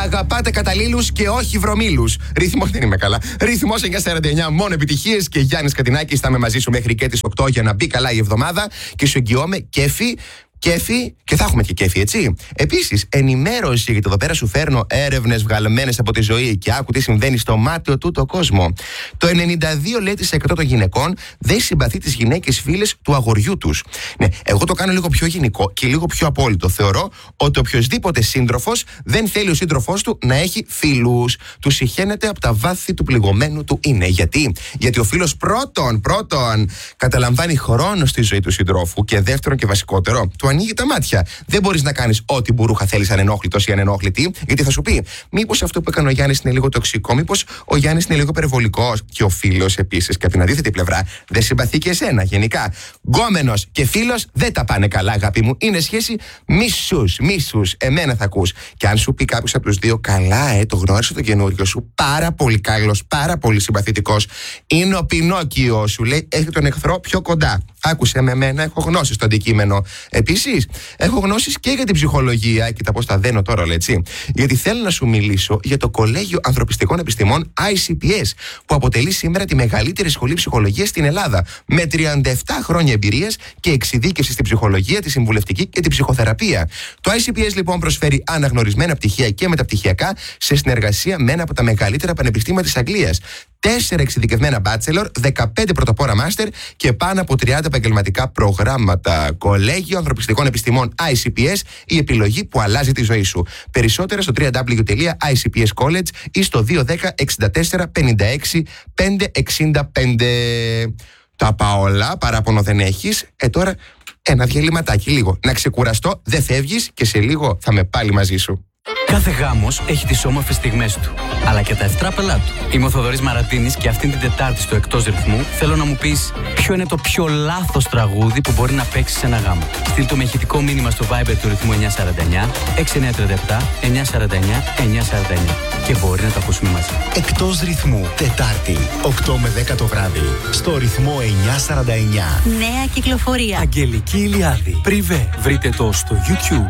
Αγαπάτε καταλήλους και όχι βρωμήλους. Ρυθμός δεν είμαι καλά. Ρυθμός 949, μόνο επιτυχίες. Και Γιάννης Κατινάκης, θα είμαι μαζί σου μέχρι και τις 8 για να μπει καλά η εβδομάδα. Και σου εγγυώμαι κέφι. Και θα έχουμε και κέφι, έτσι. Επίσης, ενημέρωση, γιατί εδώ πέρα σου φέρνω έρευνες βγαλμένες από τη ζωή και άκου τι συμβαίνει στο μάτιο του το κόσμο. Το 92% των γυναικών δεν συμπαθεί τις γυναίκες φίλες του αγοριού τους. Ναι, εγώ το κάνω λίγο πιο γενικό και λίγο πιο απόλυτο. Θεωρώ ότι οποιοσδήποτε σύντροφος δεν θέλει ο σύντροφός του να έχει φίλους. Του συχαίνεται από τα βάθη του πληγωμένου του είναι. Γιατί ο φίλος πρώτον καταλαμβάνει χρόνο στη ζωή του συντρόφου και δεύτερον και βασικότερο, του ανοίγει τα μάτια. Δεν μπορείς να κάνεις ό,τι μπουρούχα θέλεις ανενόχλητος ή ανενόχλητη, γιατί θα σου πει, μήπως αυτό που έκανε ο Γιάννης είναι λίγο τοξικό, μήπως ο Γιάννης είναι λίγο υπερβολικός. Και ο φίλος επίσης, και από την αντίθετη πλευρά, δεν συμπαθεί και εσένα. Γενικά, γκόμενος και φίλος δεν τα πάνε καλά, αγάπη μου. Είναι σχέση μίσους. Εμένα θα ακούς. Και αν σου πει κάποιος από τους δύο, καλά, το γνώρισε το καινούριο σου, πάρα πολύ καλός, πάρα πολύ συμπαθητικός. Είναι ο Πινόκιο, σου λέει, έχει τον εχθρό πιο κοντά. Άκουσε με μένα, έχω γνώσεις στο αντικείμενο. Επίσης, έχω γνώσεις και για την ψυχολογία. Κοίτα πώς τα δένω τώρα, έτσι. Γιατί θέλω να σου μιλήσω για το Κολέγιο Ανθρωπιστικών Επιστημών ICPS, που αποτελεί σήμερα τη μεγαλύτερη σχολή ψυχολογίας στην Ελλάδα. Με 37 χρόνια εμπειρίας και εξειδίκευση στην ψυχολογία, τη συμβουλευτική και την ψυχοθεραπεία. Το ICPS λοιπόν προσφέρει αναγνωρισμένα πτυχία και μεταπτυχιακά σε συνεργασία με ένα από τα μεγαλύτερα πανεπιστήμια της Αγγλίας. 4 εξειδικευμένα bachelor, 15 πρωτοπόρα master και πάνω από 30 επαγγελματικά προγράμματα. Κολέγιο Ανθρωπιστικών Επιστημών ICPS, η επιλογή που αλλάζει τη ζωή σου. Περισσότερα στο www.icpscollege ή στο 210 64 56 565. Τα πάω παράπονο δεν έχεις. Τώρα ένα διαλυματάκι λίγο. Να ξεκουραστώ, δεν φεύγεις και σε λίγο θα είμαι πάλι μαζί σου. Κάθε γάμος έχει τις όμορφες στιγμές του, αλλά και τα ευτράπελά του. Είμαι ο Θοδωρής Μαρατίνης και αυτήν την Τετάρτη στο Εκτός Ρυθμού θέλω να μου πεις ποιο είναι το πιο λάθος τραγούδι που μπορεί να παίξεις σε ένα γάμο. Στείλ το με ηχητικό μήνυμα στο Viber του Ρυθμού 949 6937 949 949 και μπορεί να το ακούσουμε μαζί. Εκτός Ρυθμού, Τετάρτη, 8 με 10 το βράδυ, στο Ρυθμό 949. Νέα κυκλοφορία. Αγγελική Ηλιάδη. Πριβέ. Βρείτε το στο YouTube.